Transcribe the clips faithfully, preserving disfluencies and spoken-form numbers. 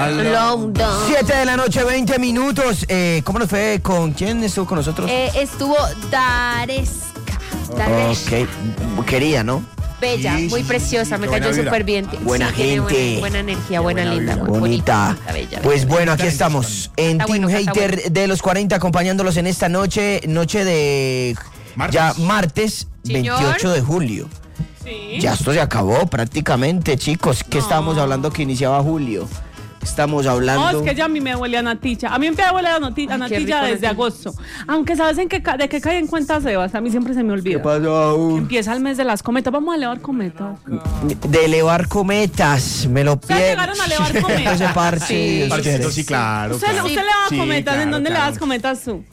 siete de la noche, veinte minutos. Eh, ¿Cómo nos fue? ¿Con quién estuvo con nosotros? Eh, estuvo Daresca. Daresca. Ok, querida, ¿no? Bella, Sí, muy sí, preciosa, sí, me buena cayó vibra. súper bien. Buena Sí, tiene gente. Buena, buena energía, buena, buena linda, vibra. muy Bonita. bonita, bella, bella. Pues bueno, aquí Bonita estamos en Está Team bueno, está Hater bueno. de los cuarenta, acompañándolos en esta noche, noche de Martes. ya martes Señor. veintiocho de julio. Sí. Ya esto se acabó prácticamente, chicos. ¿Qué No. estábamos hablando que iniciaba julio? Estamos hablando. No, es que ya a mí me huele a natilla. A mí me huele a, noti- a Ay, qué natilla rico desde natilla. agosto. Aunque sabes en qué ca- de qué cae en cuenta Sebas, a mí siempre se me olvida. ¿Qué pasó? Empieza el mes de las cometas. Vamos a elevar cometas. De elevar cometas, me lo ¿Ustedes pierdo. llegaron a elevar cometas? Ese parche. Sí. Dios Parchecito, mío. sí, claro. ¿Usted, claro. usted le da Sí, cometas? ¿En claro, dónde claro. le das cometas tú?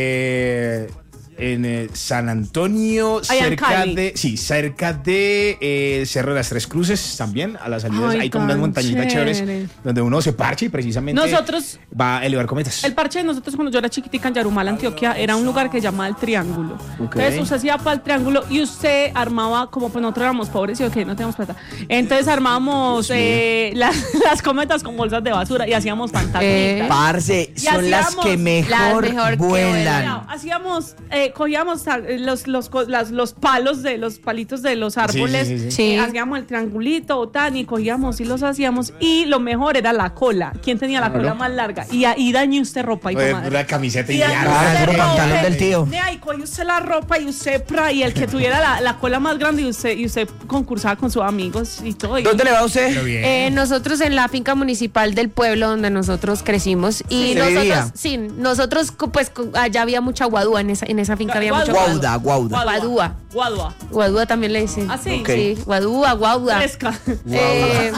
Eh, en eh, San Antonio, Allá en cerca Cali. de. Sí, cerca de eh, Cerro de las Tres Cruces también, a las salidas. Ay, hay como unas tan montañitas chévere. chéveres donde uno se parche y precisamente Nosotros- va a elevar cometas. El parche de nosotros cuando yo era chiquitica en Yarumal, Antioquia, era un lugar que se llamaba El Triángulo. Entonces usted se iba para el Triángulo y usted armaba, como pues nosotros éramos pobres y ok, no teníamos plata. Entonces armábamos eh, las, las cometas con bolsas de basura y hacíamos fantasmitas. Eh. Parce, Y son las hacíamos que mejor, las mejor que vuelan. Mira, hacíamos, eh, cogíamos ah, los, los, co- las- los palos de los palitos de los árboles, sí, sí, sí. Sí. eh, hacíamos el triangulito o tan y cogíamos y los hacíamos y lo mejor era la cola. ¿Quién tenía la cola más larga? Y ahí dañé usted ropa y Eh, madre. Una camiseta y Y ya. dañó Ah, usted puro ropa. pantalón del tío. De ahí cogió usted la ropa y usted pra, y el que tuviera la, la cola más grande y usted, y usted concursaba con sus amigos y todo. y- ¿Dónde le va Pero usted? bien. Eh, nosotros en la finca municipal del pueblo donde nosotros crecimos y Sí. ¿Se nosotros, vivía? sí, nosotros co- pues co- allá había mucha guadúa en esa, en esa finca había mucha Guauda, guauda. Guadúa. Guadua. Guadúa también le dicen. ¿Ah, sí? Ok. Sí, guadúa, guauda. Fresca. Eh,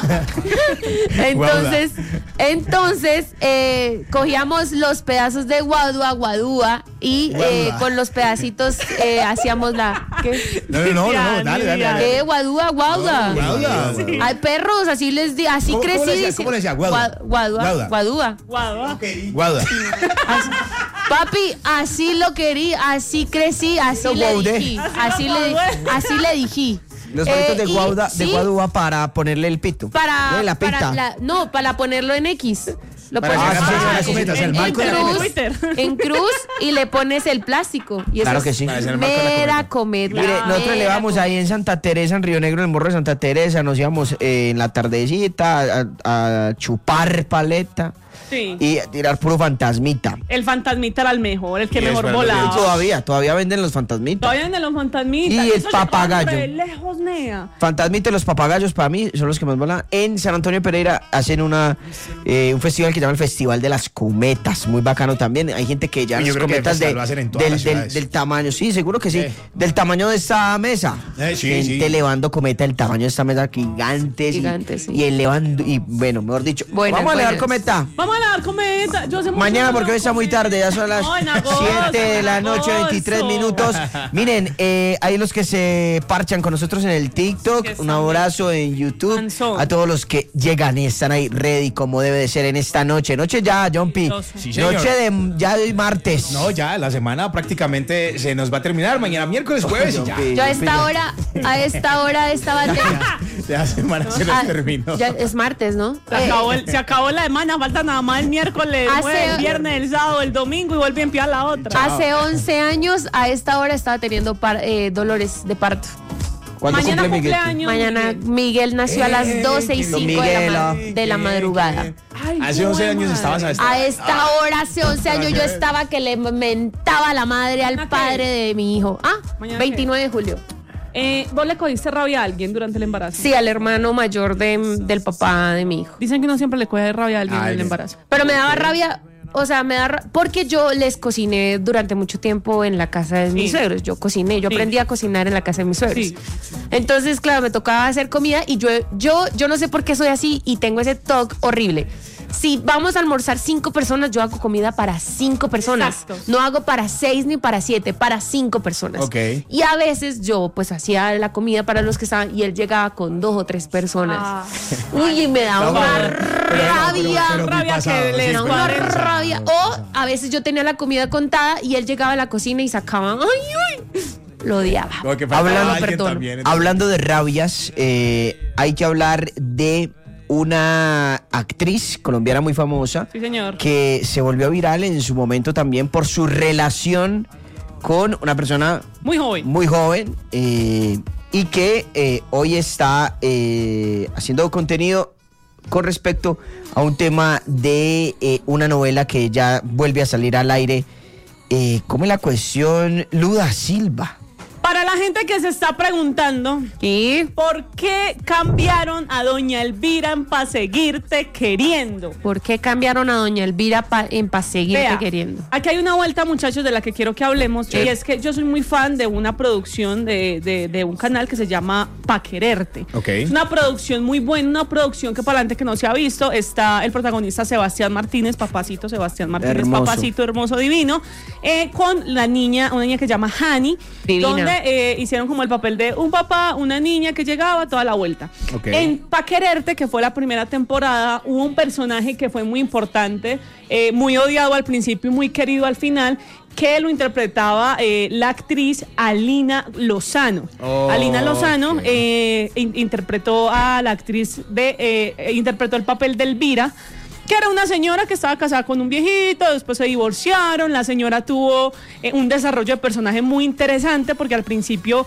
entonces, entonces eh, cogíamos los pedazos de guadúa, guadúa y eh, Guadúa. con los pedacitos eh, hacíamos la ¿qué? No, no, no, no, no, dale, dale, dale. ¿Qué? Guadúa, guauda. Guauda. Sí. Hay perros, así les di, así ¿Cómo- crecí. cómo le decía? dice. ¿Cómo le decía? Guadua. Gua- Guadua, Guauda. guadúa. Guadua. Guauda. Así- Papi, así lo quería, así crecí, así Lo le guaudé. dije, Así así lo le, guaudé. así le dije. Los palitos de Eh, y- guauda, de sí, guadúa para ponerle el pito. para, Eh, la para pita. la- no, para ponerlo en X. Lo Para pones que haga en- así, en- las cometas, el en marco de la cruz, Twitter. en cruz y le pones el plástico. Y eso Claro es que sí. Para hacer el marco de la mera cometa. Mire, nosotros le mera vamos ahí en Santa Teresa, en Río Negro, en el Morro de Santa Teresa, nos íbamos eh, en la tardecita a, a chupar paleta Sí. y a tirar puro fantasmita. El fantasmita era el mejor, el que Sí, mejor es verdad, Y volaba. todavía, todavía venden los fantasmitas. Todavía venden los fantasmitas. Y el Eso llegaron papagayo. re lejos, nea. Fantasmita y los papagayos para mí son los que más volan. En San Antonio de Pereira hacen una eh, un festival que se llama el Festival de las Cometas, muy bacano también. Hay gente que ya Y yo las creo que el cometas de, festival lo hacen en todas del, las del- ciudades. del tamaño, sí, seguro que sí, Sí. del tamaño de esta mesa. Eh, sí, gente sí. elevando cometa del tamaño de esta mesa, gigantes, y- Gigantes, sí. y, elevando, y bueno, mejor dicho, Buenas, vamos a elevar buenas. cometa. Vamos a la cometa. Yo sé mucho Mañana, de porque hoy la está muy cometa. tarde, ya son las No, en agosto, siete de la en noche, agosto. veintitrés minutos. Miren, eh, hay los que se parchan con nosotros en el TikTok, Que un están abrazo en YouTube, Canzón. a todos los que llegan y están ahí ready como debe de ser en esta noche. Noche ya, Jumpy, Sí, señor. noche de ya de martes. No, ya, la semana prácticamente se nos va a terminar. Mañana miércoles, jueves y ya. Jumpy, Yo a Jumpy, esta hora, a esta hora estaba La semana se nos Ah, terminó. ya es martes, ¿no? Se Eh, acabó, el- se acabó la semana, falta nada más el miércoles, el Hace- jueves, el viernes, el sábado, el domingo y vuelve a empiar la otra. hace once años, a esta hora estaba teniendo par- eh, dolores de parto. ¿Cuándo Mañana cumple Miguel? cumpleaños. Mañana Miguel nació a las Eh, doce y que cinco de la, Miguel, ma- ah. de la madrugada. Ay, Hace once jue años madre. estabas a esta. A esta hora, hace once años, yo estaba que le mentaba la madre al ¿Mañana qué? padre de mi hijo. Ah, ¿Mañana veintinueve de julio. Eh, ¿Vos le cogiste rabia a alguien durante el embarazo? Sí, al hermano mayor de- del papá de mi hijo. Dicen que no siempre le coge rabia a alguien Ay, en el bien. embarazo. Pero me daba rabia, o sea, me da ra- porque yo les cociné durante mucho tiempo en la casa de mis Sí. suegros. Yo cociné, yo Sí. aprendí a cocinar en la casa de mis suegros. Sí. Entonces, claro, me tocaba hacer comida y yo, yo, yo no sé por qué soy así y tengo ese toque horrible. Si vamos a almorzar cinco personas, yo hago comida para cinco personas. Exacto. No hago para seis ni para siete, para cinco personas. Ok. Y a veces yo pues hacía la comida para los que estaban y él llegaba con dos o tres personas. Ah. Uy, y me daba No, una pero- pero- rabia. pero- pero- rabia pasado, que le sí, Me daba fue una pasado. rabia. O a veces yo tenía la comida contada y él llegaba a la cocina y sacaba. ¡Ay, ay! Lo odiaba. Como que faltaba Hablando- alguien perdón. también, entonces. Hablando de rabias, eh, hay que hablar de una actriz colombiana muy famosa. Sí, señor. Que se volvió viral en su momento también por su relación con una persona Muy joven. muy joven eh, y que eh, hoy está eh, haciendo contenido con respecto a un tema de eh, una novela que ya vuelve a salir al aire. Eh, ¿Cómo es la cuestión? Luda Silva. Para la gente que se está preguntando, ¿Qué? ¿por qué cambiaron a Doña Elvira en Pa' Seguirte Queriendo? ¿Por qué cambiaron a Doña Elvira pa- en Pa' Seguirte Vea, Queriendo? aquí hay una vuelta, muchachos, de la que quiero que hablemos. Sí. Y es que yo soy muy fan de una producción de, de, de un canal que se llama Pa' Quererte. Ok. Es una producción muy buena, una producción que para la gente que no se ha visto, está el protagonista Sebastián Martínez, papacito Sebastián Martínez, Hermoso. papacito hermoso, divino, eh, con la niña, una niña que se llama Hani, Divina. donde eh, hicieron como el papel de un papá, una niña que llegaba toda la vuelta. Ok. En Pa' Quererte, que fue la primera temporada, hubo un personaje que fue muy importante, eh, muy odiado al principio y muy querido al final, que lo interpretaba eh, la actriz Alina Lozano. Oh, Alina Lozano ok. eh, in- interpretó a la actriz de, eh, eh, interpretó el papel de Elvira, que era una señora que estaba casada con un viejito, después se divorciaron, la señora tuvo eh, un desarrollo de personaje muy interesante porque al principio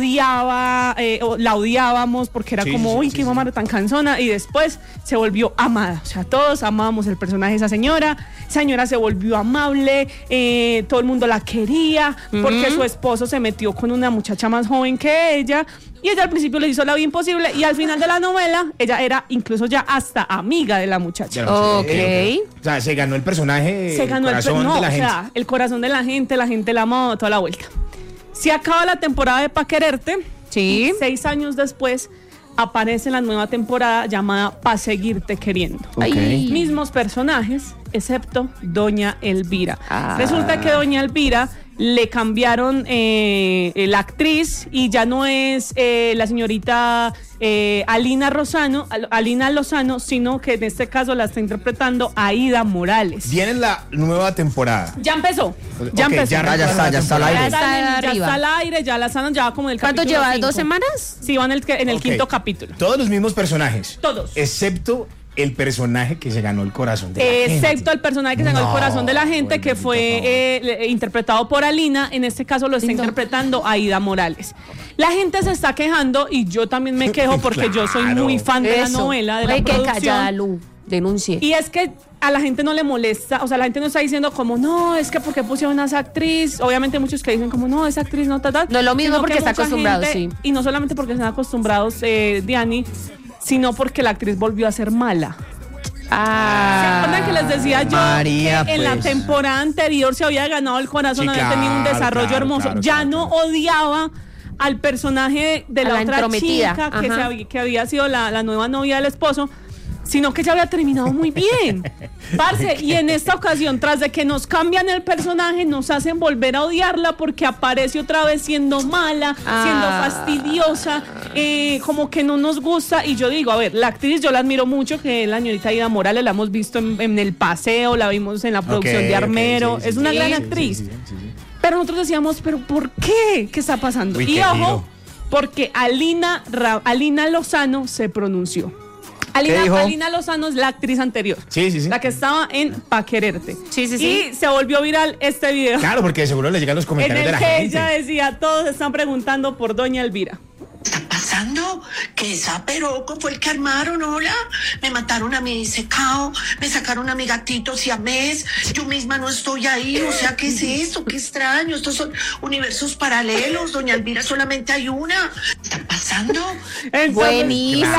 odiaba, eh, o- la odiábamos porque era Sí, como, sí, sí, uy, sí, qué sí. mamá tan cansona, y después se volvió amada, o sea, todos amábamos el personaje de esa señora, esa señora se volvió amable, eh, todo el mundo la quería porque su esposo se metió con una muchacha más joven que ella, y ella al principio le hizo la vida imposible, y al final de la novela, ella era incluso ya hasta amiga de la muchacha. Ya no sé. Ok. Eh, O sea, se ganó el personaje, Se ganó el el, corazón no, de la o gente. sea, el corazón de la gente, la gente la amó toda la vuelta. Se acaba la temporada de Pa' Quererte. Sí. Y seis años después aparece la nueva temporada llamada Pa' Seguirte Queriendo. Ay. Mismos personajes, excepto Doña Elvira. Ah. Resulta que Doña Elvira le cambiaron eh, la actriz y ya no es eh, la señorita eh, Alina Rosano, Al- Alina Lozano, sino que en este caso la está interpretando Aida Morales. Viene la nueva temporada. Ya empezó, ya Ok, empezó. ya Ah, ya está, ya está al Ya aire. está, Ya en- está ya arriba. está al aire, ya la están, ya va como en el ¿Cuánto capítulo lleva? cinco. ¿Dos semanas? Sí, van en el, en el Ok. quinto capítulo. Todos los mismos personajes. Todos. Excepto el personaje que se ganó el corazón de la Excepto gente. el personaje que se ganó el No, corazón de la gente, que bendito fue favor. eh, le- interpretado por Alina. En este caso lo está Lindo. interpretando Aida Morales. La gente se está quejando y yo también me quejo porque yo soy Claro. muy fan de la Eso. novela, de la Ay, qué producción. callada, Lu. Denuncie. Y es que a la gente no le molesta, o sea, la gente no está diciendo como, no, es que porque pusieron a esa actriz. Obviamente muchos que dicen como, no, esa actriz no, tal, tal. No es lo mismo Sino porque que está mucha acostumbrado, gente- sí. Y no solamente porque están acostumbrados, eh, Diani, sino porque la actriz volvió a ser mala. ¿Se Ah. acuerdan que les decía yo María, que en la pues. temporada anterior se había ganado el corazón, Sí, había tenido un claro, desarrollo claro, hermoso? claro, ya claro, no claro. odiaba al personaje de A la, la otra entrometida, chica que, ajá. se había, que había sido la, la nueva novia del esposo, sino que ya había terminado muy bien. Parce, y en esta ocasión, tras de que nos cambian el personaje, nos hacen volver a odiarla porque aparece otra vez siendo mala, siendo Ah. fastidiosa, eh, como que no nos gusta. Y yo digo, a ver, la actriz yo la admiro mucho, que es la señorita Aida Morales, la hemos visto en, en El Paseo, la vimos en la producción Ok, de ok, Armero, sí, sí, es sí, una sí, gran sí, actriz. sí, sí, sí, sí. Pero nosotros decíamos, ¿pero por qué? ¿Qué está pasando? Uy, y qué ojo, giro. porque Alina, Ra- Alina Lozano se pronunció. Alina, dijo? Alina Lozano es la actriz anterior. Sí, sí, sí. La que estaba en Pa' Quererte. Sí, sí, sí. Y se volvió viral este video. Claro, porque seguro le llegan los En comentarios de el la que gente. ella decía, todos están preguntando por Doña Elvira. está pasando? Que esa peroco fue el que armaron, hola. Me mataron a mi secao, me sacaron a mi gatito siamés, yo misma no estoy ahí, o sea, ¿qué es esto? Qué extraño, estos son universos paralelos, doña Elvira solamente hay una. ¿Está pasando? Entonces, Buenísimo.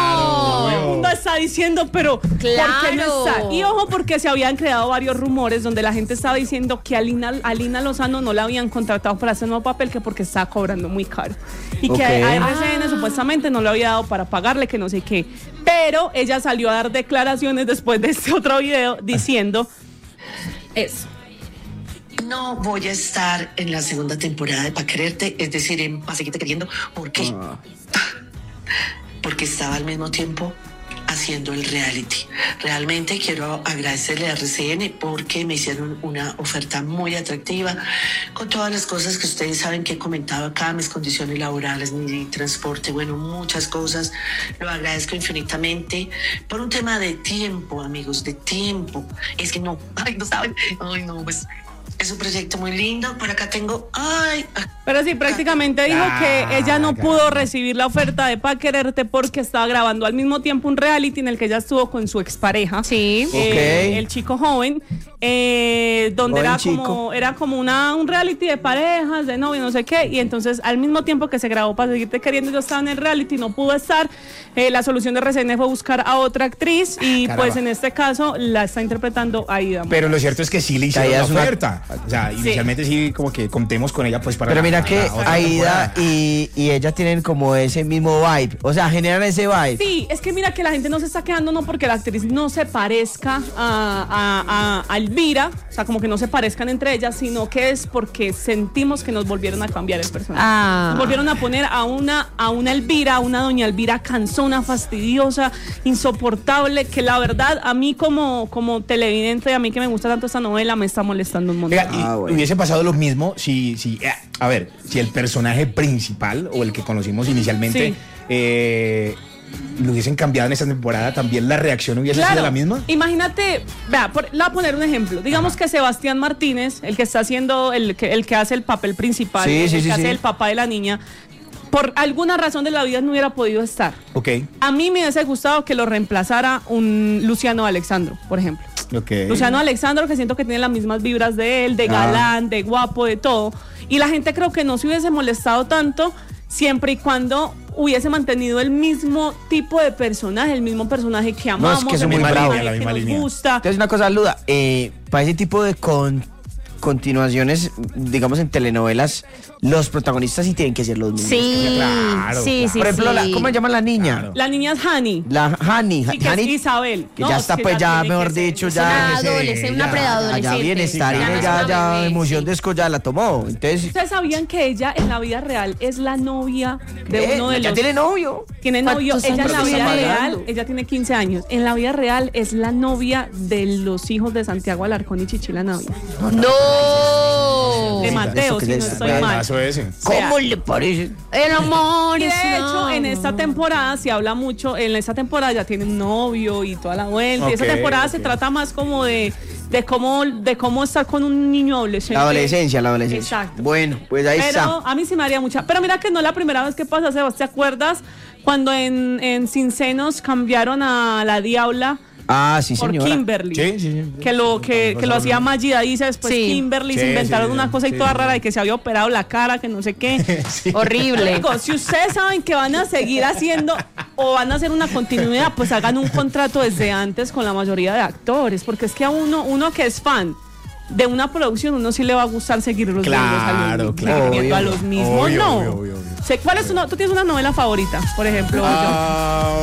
Todo el mundo está diciendo, pero ¿por qué no Claro. está? Y ojo, porque se habían creado varios rumores donde la gente estaba diciendo que Alina, Alina Lozano no la habían contratado para hacer nuevo papel, que porque estaba cobrando muy caro. Y Ok. que a R C N supuestamente no le había dado para pagarle, que no sé qué. Pero ella salió a dar declaraciones después de este otro video diciendo eso. No voy a estar en la segunda temporada de Pa' Quererte, es decir, en Pa' Seguirte Queriendo. ¿Por qué? Porque estaba al mismo tiempo haciendo el reality. Realmente quiero agradecerle a R C N porque me hicieron una oferta muy atractiva con todas las cosas que ustedes saben que he comentado acá, mis condiciones laborales, mi transporte, bueno, muchas cosas. Lo agradezco infinitamente por un tema de tiempo, amigos, de tiempo. Es que no, ay, no saben, ay, no, pues es un proyecto muy lindo. Por acá tengo, ay, Pero sí, prácticamente dijo que ella no pudo recibir la oferta de Pa' Quererte porque estaba grabando al mismo tiempo un reality en el que ella estuvo con su expareja. Sí. Eh, Ok. el chico joven, eh, donde Joven era chico. como era como una, un reality de parejas, de novio, no sé qué. Y entonces, al mismo tiempo que se grabó Para Seguirte Queriendo, yo estaba en el reality, no pudo estar. Eh, la solución de R C N fue buscar a otra actriz y Caramba. pues en este caso la está interpretando Aida. Pero lo cierto es que sí le hicieron Aida la es una- oferta. O sea, inicialmente sí, como que contemos con ella pues para Pero mira la- que la otra Aida temporada. y, y ella tienen como ese mismo vibe. O sea, generan ese vibe. Sí, es que mira que la gente no se está quedando no porque la actriz no se parezca a, a, a, a Elvira, o sea, como que no se parezcan entre ellas, sino que es porque sentimos que nos volvieron a cambiar el personaje. Ah. Nos volvieron a poner a una, a una Elvira, a una doña Elvira cansona, fastidiosa, insoportable, que la verdad a mí como, como televidente, a mí que me gusta tanto esta novela, me está molestando un montón. Oiga, y Ah, bueno. hubiese pasado lo mismo si, si eh, a ver, si el personaje principal o el que conocimos inicialmente Sí. eh, lo hubiesen cambiado en esta temporada, también la reacción hubiese sido la misma. Imagínate, vea, por, le voy a poner un ejemplo. Digamos que Sebastián Martínez, el que está haciendo, el que, el que hace el papel principal, Sí, el sí, que sí, hace sí. el papá de la niña, por alguna razón de la vida no hubiera podido estar. Ok, A mí me hubiese gustado que lo reemplazara un Luciano Alexandro, por ejemplo. ok. Luciano Alexandro, que siento que tiene las mismas vibras de él, de Ah. galán, de guapo, de todo. Y la gente creo que no se hubiese molestado tanto siempre y cuando hubiese mantenido el mismo tipo de personaje, el mismo personaje que amamos, que son el muy mismo bravos. personaje La que misma nos línea. gusta. Entonces, una cosa, Luda, eh, para ese tipo de con- continuaciones, digamos en telenovelas, los protagonistas sí tienen que ser los mismos. Sí, Claro, sí, claro. sí. Por ejemplo, la- sí. ¿cómo se llama la niña? Claro. La niña es Hani. La Hani. Sí, que es Hani, Isabel. que No, ya es está, que pues ya ya, tiene que mejor ser. dicho, Es ya. una ese- adolescente, una ya- preadolescente. Allá bienestar, Sí, y claro. ya, ya Bebé, emoción sí. de esco ya la tomó. Entonces, ¿Ustedes sabían que ella en la vida real es la novia de ¿qué? uno de ya los... tiene novio. Tiene novio, ¿Cuántos ella en la años vida está real, pagando? ella tiene quince años. En la vida real es la novia de los hijos de Santiago Alarcón y Chichila Navia. No. De Mateo, ¿eso qué si es no eso? estoy Bueno, mal. Paso ese. ¿Cómo sea, le parece? El amor Y de es hecho, una- en esta temporada se habla mucho, en esta temporada ya tiene un novio y toda la vuelta. y esa Ok, temporada se ok. trata más como de, de cómo de cómo estar con un niño adolescente. La adolescencia, la adolescencia. Exacto. Bueno, pues ahí Pero está. a mí sí me haría mucha. Pero mira que no es la primera vez que pasa, Sebas. ¿Te acuerdas cuando en, en Sin Senos cambiaron a la Diabla Ah, sí, por señora. Kimberly? Sí, sí, sí. Que lo, que, que lo hacía Magida dice después Sí. Kimberly, Sí, se inventaron sí, una sí, cosa y sí, toda sí. rara y que se había operado la cara, que no sé qué. Horrible. Digo, si ustedes saben que van a seguir haciendo o van a hacer una continuidad, pues hagan un contrato desde antes con la mayoría de actores, porque es que a uno, uno que es fan de una producción, uno sí le va a gustar seguir los Claro, mismos, a los, claro. siguiendo a Obvio, los mismos, obvio, no. obvio, obvio, obvio. Sé, ¿cuál es tu, no- tú tienes una novela favorita, por ejemplo? Ah,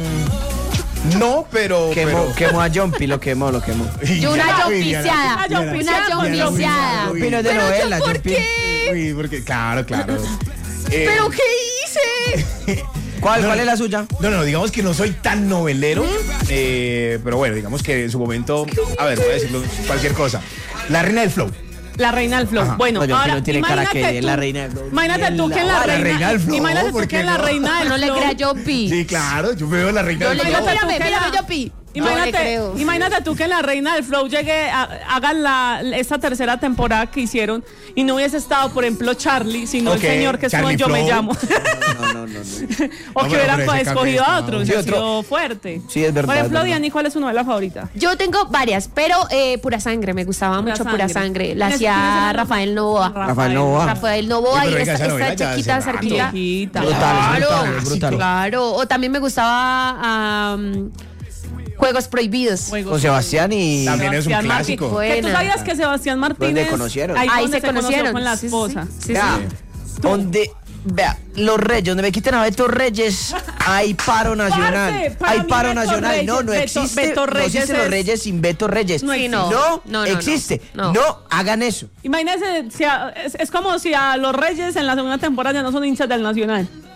mm, no, pero. Quemó, pero- quemó a Jumpy, lo quemó, lo quemó. Yo una Ya, yompiciada. Una Una yompiciada. yompiciada. Uy, no es de Pero novela, yo, ¿por Jumpy. qué? Uy, porque, claro, claro. Eh, ¿Pero qué hice? ¿Cuál, No, cuál no. es la suya? No, no, digamos que no soy tan novelero, eh, pero bueno, digamos que en su momento, a ver, voy a decirlo, cualquier cosa. La reina del flow. La reina del flow. Ajá. Bueno, No, yo ahora no tiene cara imagínate que es tú- la reina del flow. Imagínate tú que en la, La reina, reina del flow, imagínate tú ¿por que qué en la no? reina del No le flow. crea Yopi. Sí, claro, yo veo la reina No del le flow. Imagínate tú mírame, que mírame, la- Yopi. Imagínate, No le creo. imagínate tú que en la Reina del Flow llegue, a- hagan la, esta tercera temporada que hicieron y no hubiese estado, por ejemplo, Charlie, sino Ok, el señor que estuvo en Charlie Yo Me Flow. llamo. No, no, no. no. o No, que pero hubieran por ese escogido cambio a está- otro, Sí, hubiera otro. sido fuerte. Sí, es verdad, Por ejemplo, es verdad. Diani, ¿cuál es su novela favorita? Yo tengo varias, pero eh, Pura Sangre, me gustaba Pura mucho Pura Sangre. Sangre. La ¿Quién es- quién es hacía el- Rafael Novoa. Rafael Novoa. Rafael Novoa Sí, pero y venga, esta, esa novela esta ya hace chiquita rato. cerquita. Chiquita. Brutal, Claro. brutal, es brutal. Claro. O también me gustaba am, Juegos Prohibidos. Juegos. Con Sebastián y... También es un Sebastián clásico. Martí- Que tú Buena. sabías que Sebastián Martínez conocieron. ahí, fue Ahí donde se se conoció conocieron. con la Sí, sí, esposa. sí, sí, Vea, sí. donde, vea, los Reyes, donde me quiten a Beto Reyes, hay paro nacional. Parce, para hay mí paro Beto nacional. Reyes- no, no Beto- existe. Beto no Reyes existen los es- Reyes sin Beto Reyes. No Sí, existe. no. No, No, no, existe. no. No. hagan eso. Imagínense, si a- es, es como si a los Reyes en la segunda temporada ya no son hinchas del Nacional.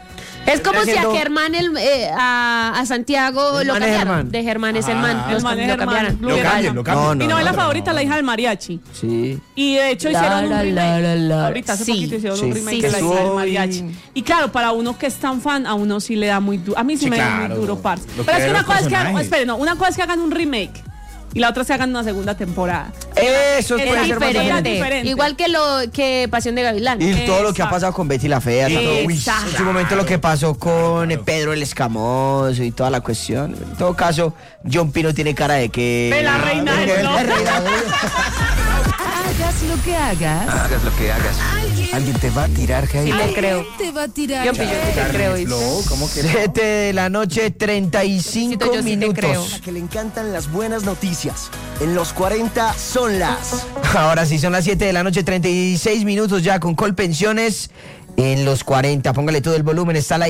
Es como si haciendo- a Germán, el, eh, a, a Santiago El lo man es cambiaran. Germán. De Germán es el Ah, man. el Los man cam- es lo Germán. cambiaron. Lo cambien, lo cambien. No, no. Mi novela no, favorita, no. La hija del mariachi. Sí. Y de hecho La, hicieron un la, remake. la, la, la. Ahorita hace Sí, poquito hicieron sí. un remake Sí, de La sí. hija del Soy- mariachi. Y claro, para uno que es tan fan, a uno sí le da muy duro. A mí sí, Sí, me da claro. muy duro, parce. Lo Pero que es que ven una los cosa es que hagan, personajes. espere, no, una cosa es que hagan un remake y la otra se hagan una segunda temporada. Eso Es puede ser más diferente. diferente. diferente. Igual que lo que Pasión de Gavilán. Y todo lo que ha Exacto. pasado con Betty la Fea, todo. Uy, Exacto. en su momento lo que pasó con eh, Pedro el Escamoso y toda la cuestión. En todo caso, John Pino tiene cara de que... De la reina del de la flow. reina del- Hagas lo que hagas, Hagas lo que hagas. Alguien te va a tirar Sí hate. le creo. te va a tirar. Yo pillo, sí te creo. ¿viste? Flow, ¿cómo que no? Siete de la noche, treinta y cinco Yo sí te creo. minutos. Que le encantan las buenas noticias. En los cuarenta son las. Ahora sí, son las siete de la noche, treinta y seis minutos ya con Colpensiones en los cuarenta. Póngale todo el volumen, está la